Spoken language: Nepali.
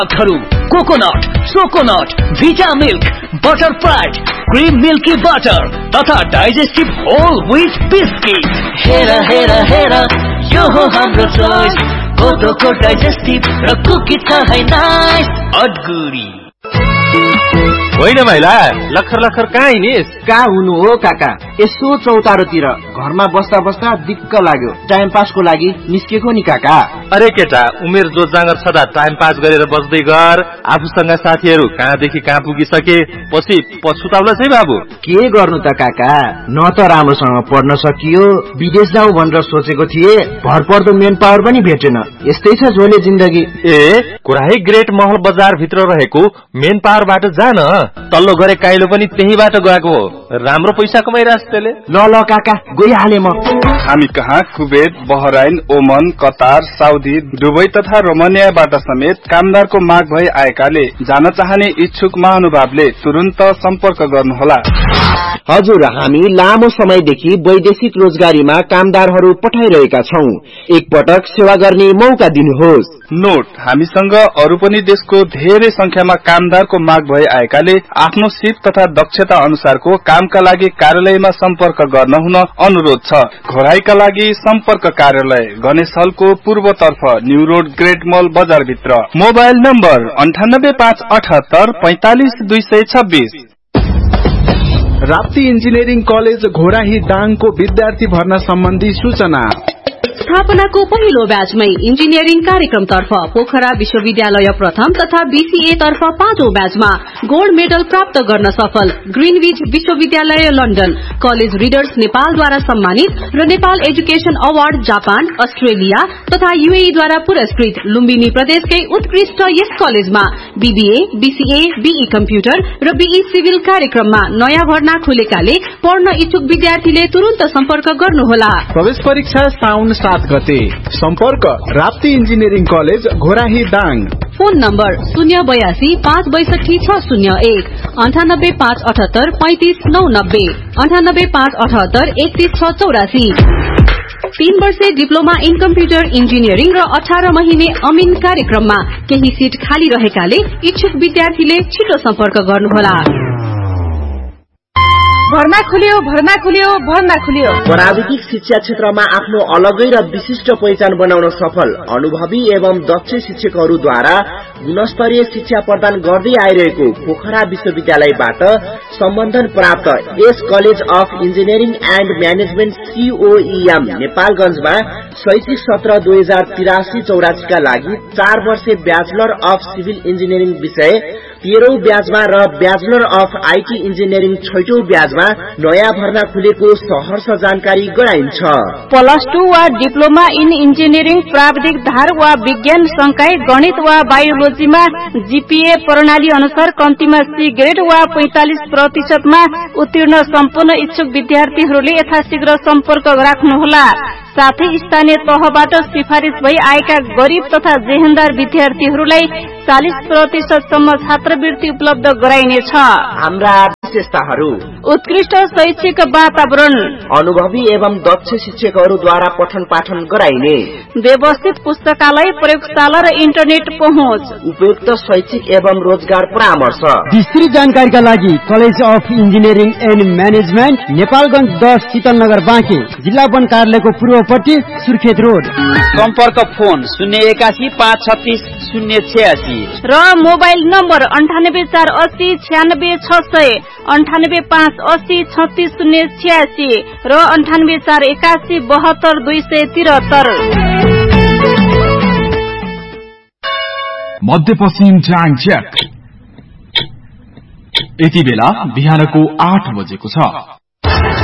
कोकोनट, सोकोनट, भिटा milk, butter fried, cream milky butter तथा डाइजेस्टिभ होल व्हिट बिस्किट। हेर हेर हेर यो हो हाम्रो चोइस, कोदोको डाइजेस्टिभ र कुकी छ है नाइस अडगुडी। होइन भाइला, लखर लखर कहाँ हिँडिस? कहाँ हुनु हो काका, यसो चौतारोतिर घरमा बस्दा बस्दा दिक्क लाग्यो, टाइम पासको लागि निस्केको नि काका। अरे केटा, उमेर जो जाँगर छदा टाइम पास गरेर बस्दै गर। आफूसँग साथीहरू कहाँदेखि कहाँ पुगिसके, पछि पछुताउला है बाबु। के गर्नु त काका, न त राम्रोसँग पढ्न सकियो, विदेश जाऊ भनेर सोचेको थिए, भरपर्दो मेन पावर पनि भेटेन। यस्तै छ झोले जिन्दगी। ए कुराही ग्रेट महल बजार भित्र रहेको मेन पावरबाट जान, तल्लो गरे काइलो पनि त्यहीबाट गएको हो। राम्रो पैसा कमाइरहेछ त्यसले। ल काका गइहाले म। हामी कहाँ कुवेत, बहराइन, ओमन, कतार, साउदी, दुबई तथा रोमानियाबाट समेत कामदारको माग भई आएकाले जान चाहने इच्छुक महानुभावले तुरुन्त सम्पर्क गर्नुहोला। हजुर, हामी लामो समयदेखि वैदेशिक रोजगारीमा कामदारहरू पठाइरहेका छौं, एकपटक सेवा गर्ने मौका दिनुहोस्। नोट, हामीसँग अरू पनि देशको धेरै संख्यामा कामदारको माग भई आएकाले आफ्नो सिप तथा दक्षता अनुसारको कामका लागि कार्यालयमा सम्पर्क गर्न हुन अनुरोध छ। घोराईका लागि सम्पर्क कार्यालय गणेश हलको पूर्वतर्फ न्यू रोड ग्रेट मल बजार भित्र। Mobile number 9858 45 226। Rapti engineering college Ghorahi दाङको विद्यार्थी भर्ना सम्बन्धी सूचना। स्थापनाको पहिलो ब्याचमै इन्जिनियरिङ कार्यक्रमतर्फ पोखरा विश्वविद्यालय प्रथम तथा बीसीए तर्फ 5औं ब्याचमा गोल्ड मेडल प्राप्त गर्न सफल ग्रीनविच विश्वविद्यालय लन्डन, कलेज रिडर्स नेपालद्वारा सम्मानित र Nepal education award Japan, Australia तथा यूएई द्वारा पुरस्कृत लुम्बिनी प्रदेशकै उत्कृष्ट यस कलेजमा बीबीए, बीसीए, बीई कम्प्युटर र बीई सिभिल कार्यक्रममा नयाँ भर्ना खुलेकाले पढ्न इच्छुक विद्यार्थीले तुरुन्त सम्पर्क गर्नुहोला। प्रवेश परीक्षा साउन 7 गते। सम्पर्क Rapti engineering college Ghorahi Dang. Phone number 082 562 601 98 578 35 990 98 578 31 684। 3 वर्षे डिप्लोमा इन कम्प्युटर इन्जिनियरिङ र 18 महिने अमिन कार्यक्रममा केही सिट खाली रहेकाले इच्छुक विद्यार्थीले छिटो सम्पर्क गर्नुहोला। भर्ना खुल्यो। प्राविधिक शिक्षा क्षेत्रमा आफ्नो अलगै र विशिष्ट पहिचान बनाउन सफल अनुभवी एवं दक्ष शिक्षकहरूद्वारा गुणस्तरीय शिक्षा प्रदान गर्दै आइरहेको पोखरा विश्वविद्यालयबाट सम्बन्धन प्राप्त S college of engineering and management COEM नेपालगञ्जमा शैक्षिक सत्र 2083-84 का लागि 4 वर्षे ब्याचलर अफ सिभिल इन्जिनियरिङ विषय, 13औं ब्याजमा र ब्याचलर अफ आईटी इन्जिनियरिङ 6औं ब्याजमा नयाँ भर्ना खुलेको सहर्ष जानकारी गराइन्छ। +2 वा डिप्लोमा इन इन्जिनियरिङ प्राविधिक धार वा विज्ञान संकाय गणित वा बायोलोजीमा जीपीए प्रणाली अनुसार कम्तीमा सी ग्रेड वा 45% मा उत्तीर्ण सम्पूर्ण इच्छुक विद्यार्थीहरूले यथाशीघ्र सम्पर्क राख्नुहोला। साथै स्थानीय तहबाट सिफारिश भई आएका गरीब तथा जेहेन्दार विद्यार्थीहरूलाई 40% सम्म छात्रवृत्ति उपलब्ध गराइनेछ। हाम्रा विशेषताहरू: उत्कृष्ट शैक्षिक वातावरण, अनुभवी एवं दक्ष शिक्षकहरूद्वारा पठन पाठन गराइने, व्यवस्थित पुस्तकालय, प्रयोगशाला र इन्टरनेट पहुँच, उपयुक्त शैक्षिक एवं रोजगार परामर्श। विस्तृत जानकारीका लागि college of engineering and management, Nepalgunj 10 Shital Nagar Banke, जिल्ला वन कार्यालयको पूर्वपट्टि, सुर्खेत रोड। सम्पर्क फोन 081 536 086 र मोबाइल नम्बर 98 480 96 600 98 580 36 086 र 98 481 72 273। मध्यपश्चिम जाङ चेक। यति बेला बिहानको 8 बजेको छ।